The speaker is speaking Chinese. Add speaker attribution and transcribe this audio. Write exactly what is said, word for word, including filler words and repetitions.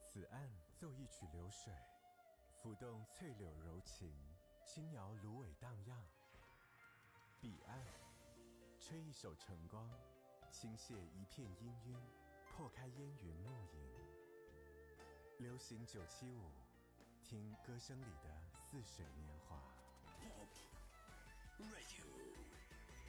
Speaker 1: 此岸奏一曲流水，浮动翠柳柔情，轻摇芦苇荡漾。彼岸吹一首晨光，倾泻一片氤氲，破开烟云暮影。流行九七五，听歌声里的似水年华。
Speaker 2: Pop Radio。